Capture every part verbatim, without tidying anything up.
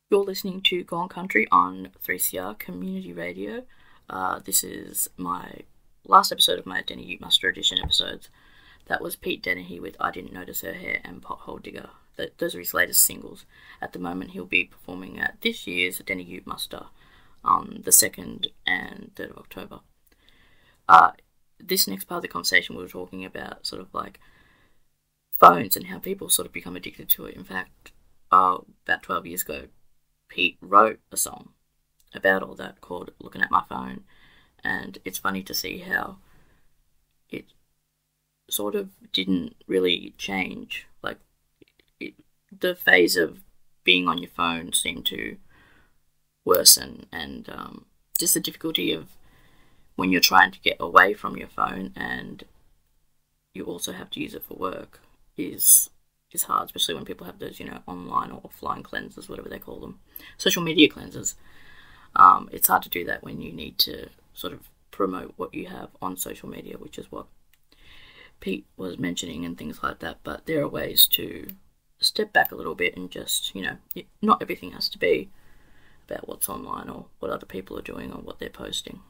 You're listening to Gone Country on three C R Community Radio. Uh, this is my last episode of my Denny Ute Muster Edition episodes. That was Pete Dennehy with I Didn't Notice Her Hair and Pothole Digger. That, those are his latest singles. At the moment, he'll be performing at this year's Denny Ute Muster on the second and third of October. Uh, this next part of the conversation, we were talking about sort of like phones and how people sort of become addicted to it. In fact, uh, about twelve years ago, Pete wrote a song about all that called Looking at My Phone, and it's funny to see how it sort of didn't really change. Like, it, the phase of being on your phone seemed to worsen, and um, just the difficulty of when you're trying to get away from your phone and you also have to use it for work is is hard, especially when people have those, you know, online or offline cleanses, whatever they call them, social media cleanses. Um, it's hard to do that when you need to sort of promote what you have on social media, which is what Pete was mentioning and things like that. But there are ways to step back a little bit and just, you know, not everything has to be about what's online or what other people are doing or what they're posting.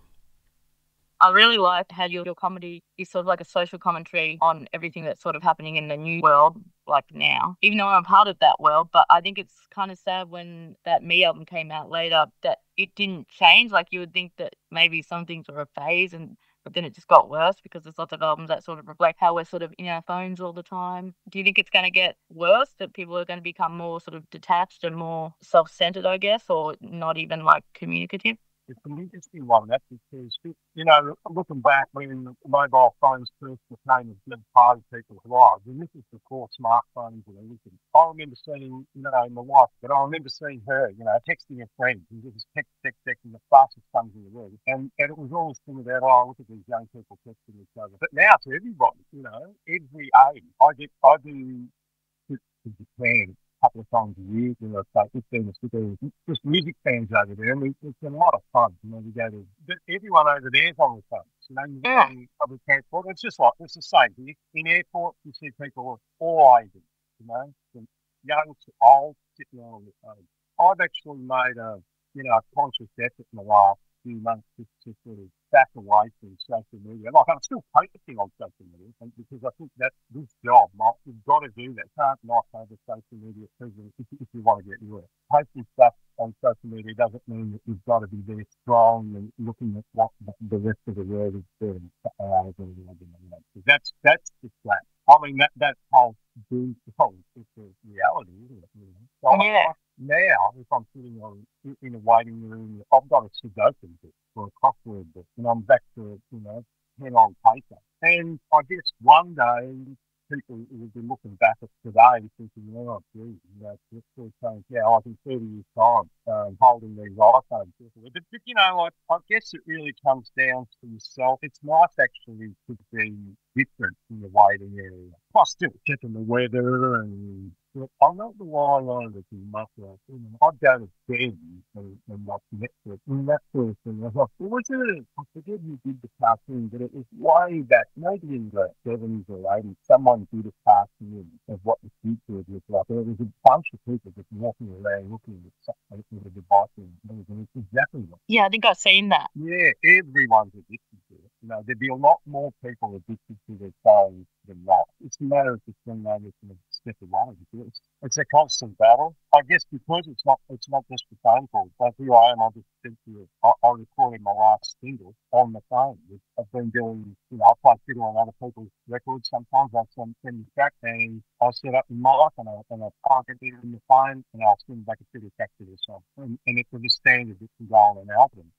I really like how your, your comedy is sort of like a social commentary on everything that's sort of happening in the new world, like now. Even though I'm part of that world, but I think it's kind of sad when that Me album came out later that it didn't change. Like, you would think that maybe some things were a phase, and but then it just got worse because there's lots of albums that sort of reflect how we're sort of in our phones all the time. Do you think it's going to get worse, that people are going to become more sort of detached and more self-centered, I guess, or not even like communicative? It's an interesting one, that, because, you know, looking back when mobile phones first became a big part of people's lives, and this is before smartphones and everything. I remember seeing, you know, my wife, but I remember seeing her, you know, texting a friend, and it was text, text, texting the fastest things in the world. And, and it was always thing about, oh, look at these young people texting each other. But now to everybody, you know, every age, I get, I do to Japan a couple of times a year, you know, so fifteen or sixteen, just music fans over there, and we, it's a lot of fun, you know, we go to, but everyone over there's on the phone, you know, you Yeah. on public transport, it's just like, it's the same, you, in airports, you see people of all ages, you know, from young to old, sitting on the phone. I've actually made a, you know, a conscious effort in the last few months to, to sort of back away from social media. Like, I'm still posting on social media, and because I think that's this job, like, you've got to do that. You can't not have a social media presence if, if you want to get work. Posting stuff on social media doesn't mean that you've got to be very strong and looking at what the rest of the world is doing for hours and hours and hours. That's that's just that. I mean, that that whole doom scroll is a reality, isn't it? You know? So Yeah. I, now, if I'm sitting on in a waiting room, I've got a Sudoku book or a crossword book, and I'm back to, you know, pen on paper. And I guess one day people will be looking back at today thinking, oh, gee, you know, this sort of saying, yeah, I was in thirty years' time um, holding these iPhones. But, but, you know, I, I guess it really comes down to yourself. It's nice actually to be different in the waiting area. I still checking the weather and look, I'm not the one on it too much. Like, you know, I'd go to bed and, and watch Netflix and that sort of thing. I was like, what was it? I forget who did the cartoon, but it was way back, maybe in the seventies or eighties. Someone did a cartoon of what the future would look like. And it was a bunch of people just walking around looking at something with a device, and it was exactly what. Yeah, I think I've seen that. Yeah, everyone's addicted to it. You know, there'd be a lot more people addicted to their phones than not. It's a matter of just being able to step away. It's, it's a constant battle. I guess because it's not it's not just the phone calls. Like, here I am, I just said to you, I, I recorded my last single on the phone. I've been doing, you know, I play fiddle on other people's records sometimes. I send send the track and I'll set up the mic and I and I park it in the phone and I'll send back a fiddle track to the song. And, and it was a standard that can go on an album.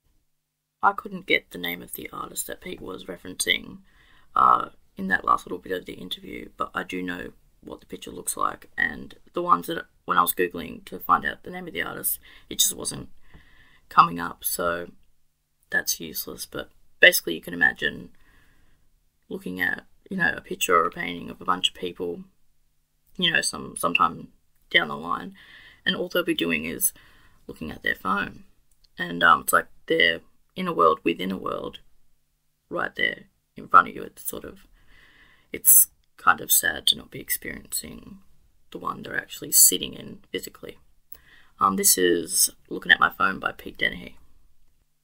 I couldn't get the name of the artist that Pete was referencing uh, in that last little bit of the interview, but I do know what the picture looks like, and the ones that, when I was Googling to find out the name of the artist, it just wasn't coming up, so that's useless. But basically you can imagine looking at, you know, a picture or a painting of a bunch of people, you know, some sometime down the line, and all they'll be doing is looking at their phone, and um, it's like they're in a world within a world right there in front of you. It's sort of, it's kind of sad to not be experiencing the one they're actually sitting in physically. Um, this is Looking at My Phone by Pete Dennehy.